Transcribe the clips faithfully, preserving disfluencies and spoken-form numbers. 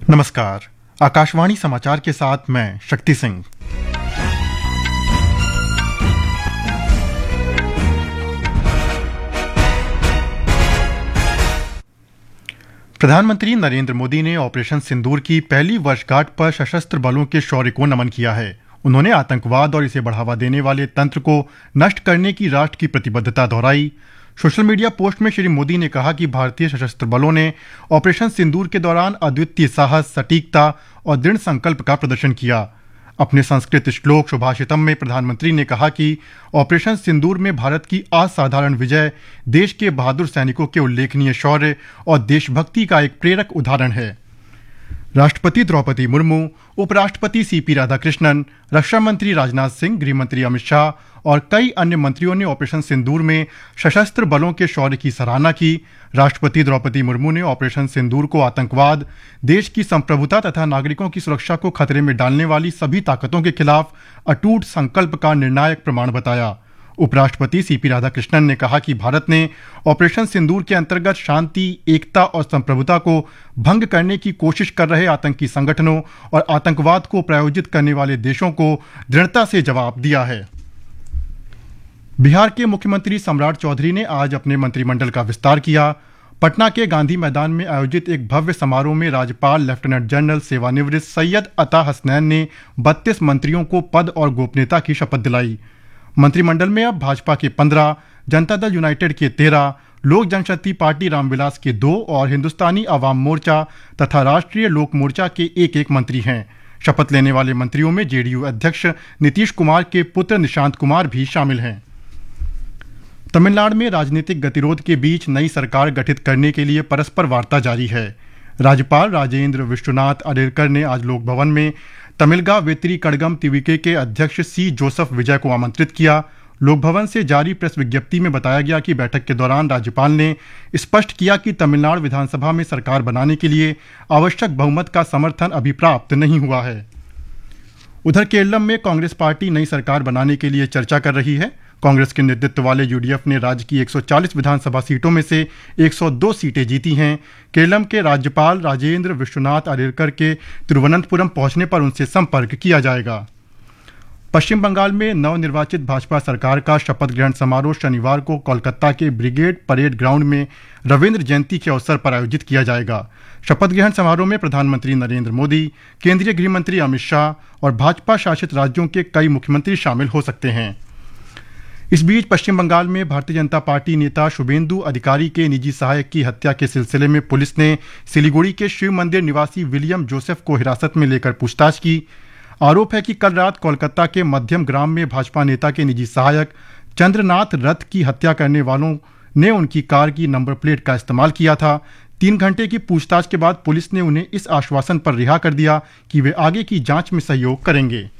नमस्कार। आकाशवाणी समाचार के साथ मैं शक्ति सिंह। प्रधानमंत्री नरेंद्र मोदी ने ऑपरेशन सिंदूर की पहली वर्षगांठ पर सशस्त्र बलों के शौर्य को नमन किया है। उन्होंने आतंकवाद और इसे बढ़ावा देने वाले तंत्र को नष्ट करने की राष्ट्र की प्रतिबद्धता दोहराई। सोशल मीडिया पोस्ट में श्री मोदी ने कहा कि भारतीय सशस्त्र बलों ने ऑपरेशन सिंदूर के दौरान अद्वितीय साहस, सटीकता और दृढ़ संकल्प का प्रदर्शन किया। अपने संस्कृत श्लोक सुभाषितम में प्रधानमंत्री ने कहा कि ऑपरेशन सिंदूर में भारत की असाधारण विजय देश के बहादुर सैनिकों के उल्लेखनीय शौर्य और देशभक्ति का एक प्रेरक उदाहरण है। राष्ट्रपति द्रौपदी मुर्मू, उपराष्ट्रपति सीपी राधाकृष्णन, रक्षा मंत्री राजनाथ सिंह, गृह मंत्री अमित शाह और कई अन्य मंत्रियों ने ऑपरेशन सिंदूर में सशस्त्र बलों के शौर्य की सराहना की। राष्ट्रपति द्रौपदी मुर्मू ने ऑपरेशन सिंदूर को आतंकवाद, देश की संप्रभुता तथा नागरिकों की सुरक्षा को खतरे में डालने वाली सभी ताकतों के खिलाफ अटूट संकल्प का निर्णायक प्रमाण बताया। उपराष्ट्रपति सीपी राधाकृष्णन ने कहा कि भारत ने ऑपरेशन सिंदूर के अंतर्गत शांति, एकता और संप्रभुता को भंग करने की कोशिश कर रहे आतंकी संगठनों और आतंकवाद को प्रायोजित करने वाले देशों को दृढ़ता से जवाब दिया है। बिहार के मुख्यमंत्री सम्राट चौधरी ने आज अपने मंत्रिमंडल का विस्तार किया। पटना के गांधी मैदान में आयोजित एक भव्य समारोह में राज्यपाल लेफ्टिनेंट जनरल सेवानिवृत्त सैयद अता हसनैन ने बत्तीस मंत्रियों को पद और गोपनीयता की शपथ दिलाई। मंत्रिमंडल में अब भाजपा के पंद्रह, जनता दल यूनाइटेड के तेरह, लोक जनशक्ति पार्टी रामविलास के दो और हिंदुस्तानी अवाम मोर्चा तथा राष्ट्रीय लोक मोर्चा के एक एक मंत्री हैं। शपथ लेने वाले मंत्रियों में जेडीयू अध्यक्ष नीतीश कुमार के पुत्र निशांत कुमार भी शामिल हैं। तमिलनाडु में राजनीतिक गतिरोध के बीच नई सरकार गठित करने के लिए परस्पर वार्ता जारी है। राज्यपाल राजेंद्र विश्वनाथ अरेरकर ने आज लोक भवन में तमिलगा वेत्री कड़गम तिविके के अध्यक्ष सी जोसेफ विजय को आमंत्रित किया। लोक भवन से जारी प्रेस विज्ञप्ति में बताया गया कि बैठक के दौरान राज्यपाल ने स्पष्ट किया कि तमिलनाडु विधानसभा में सरकार बनाने के लिए आवश्यक बहुमत का समर्थन अभी प्राप्त नहीं हुआ है। उधर केरलम में कांग्रेस पार्टी नई सरकार बनाने के लिए चर्चा कर रही है। कांग्रेस के नेतृत्व वाले यूडीएफ ने राज्य की एक सौ चालीस विधानसभा सीटों में से एक सौ दो सीटें जीती हैं। केरलम के राज्यपाल राजेंद्र विश्वनाथ अरेरकर के तिरुवनंतपुरम पहुंचने पर उनसे संपर्क किया जाएगा। पश्चिम बंगाल में नवनिर्वाचित भाजपा सरकार का शपथ ग्रहण समारोह शनिवार को कोलकाता के ब्रिगेड परेड ग्राउंड में रविंद्र जयंती के अवसर पर आयोजित किया जाएगा। शपथ ग्रहण समारोह में प्रधानमंत्री नरेंद्र मोदी, केंद्रीय गृह मंत्री अमित शाह और भाजपा शासित राज्यों के कई मुख्यमंत्री शामिल हो सकते हैं। इस बीच पश्चिम बंगाल में भारतीय जनता पार्टी नेता शुभेंदु अधिकारी के निजी सहायक की हत्या के सिलसिले में पुलिस ने सिलीगुड़ी के शिव मंदिर निवासी विलियम जोसेफ को हिरासत में लेकर पूछताछ की। आरोप है कि कल रात कोलकाता के मध्यम ग्राम में भाजपा नेता के निजी सहायक चंद्रनाथ रथ की हत्या करने वालों ने उनकी कार की नंबर प्लेट का इस्तेमाल किया था। तीन घंटे की पूछताछ के बाद पुलिस ने उन्हें इस आश्वासन पर रिहा कर दिया कि वे आगे की जांच में सहयोग करेंगे।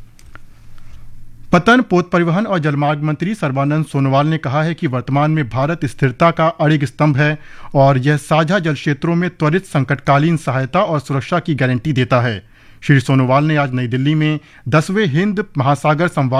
पतन, पोत परिवहन और जलमार्ग मंत्री सर्बानंद सोनोवाल ने कहा है कि वर्तमान में भारत स्थिरता का अड़िग स्तंभ है और यह साझा जल क्षेत्रों में त्वरित संकटकालीन सहायता और सुरक्षा की गारंटी देता है। श्री सोनोवाल ने आज नई दिल्ली में दसवें हिंद महासागर संवाद